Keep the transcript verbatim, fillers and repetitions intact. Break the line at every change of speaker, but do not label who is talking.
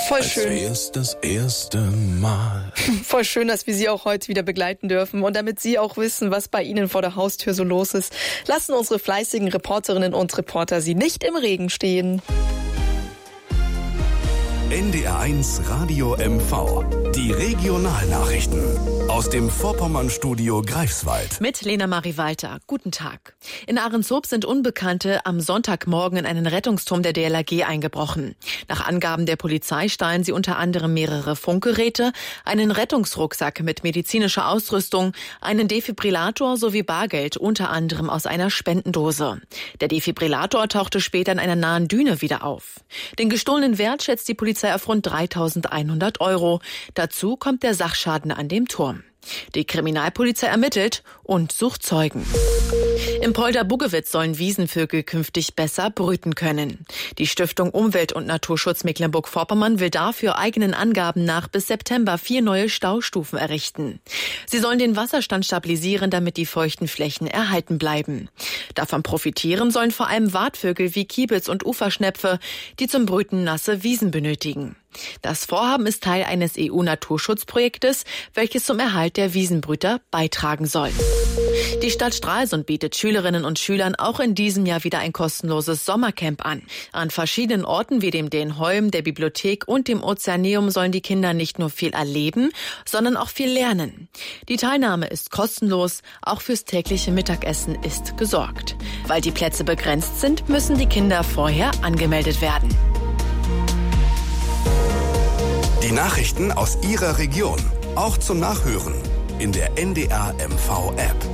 Voll
Als
schön.
wär's das erste Mal.
Voll schön, dass wir Sie auch heute wieder begleiten dürfen. Und damit Sie auch wissen, was bei Ihnen vor der Haustür so los ist, lassen unsere fleißigen Reporterinnen und Reporter Sie nicht im Regen stehen.
N D R eins Radio M V. Die Regionalnachrichten aus dem Vorpommernstudio Greifswald.
Mit Lena Marie Walter. Guten Tag. In Ahrenshoop sind Unbekannte am Sonntagmorgen in einen Rettungsturm der D L R G eingebrochen. Nach Angaben der Polizei stahlen sie unter anderem mehrere Funkgeräte, einen Rettungsrucksack mit medizinischer Ausrüstung, einen Defibrillator sowie Bargeld, unter anderem aus einer Spendendose. Der Defibrillator tauchte später in einer nahen Düne wieder auf. Den gestohlenen Wert schätzt die Polizei auf rund dreitausendeinhundert Euro. Dazu kommt der Sachschaden an dem Turm. Die Kriminalpolizei ermittelt und sucht Zeugen. Im Polder Buggewitz sollen Wiesenvögel künftig besser brüten können. Die Stiftung Umwelt- und Naturschutz Mecklenburg-Vorpommern will dafür eigenen Angaben nach bis September vier neue Staustufen errichten. Sie sollen den Wasserstand stabilisieren, damit die feuchten Flächen erhalten bleiben. Davon profitieren sollen vor allem Wartvögel wie Kiebitz und Uferschnepfe, die zum Brüten nasse Wiesen benötigen. Das Vorhaben ist Teil eines E U-Naturschutzprojektes, welches zum Erhalt der Wiesenbrüter beitragen soll. Die Stadt Stralsund bietet Schülerinnen und Schülern auch in diesem Jahr wieder ein kostenloses Sommercamp an. An verschiedenen Orten wie dem Dänholm, der Bibliothek und dem Ozeaneum sollen die Kinder nicht nur viel erleben, sondern auch viel lernen. Die Teilnahme ist kostenlos, auch fürs tägliche Mittagessen ist gesorgt. Weil die Plätze begrenzt sind, müssen die Kinder vorher angemeldet werden.
Die Nachrichten aus Ihrer Region, auch zum Nachhören in der N D R M V App.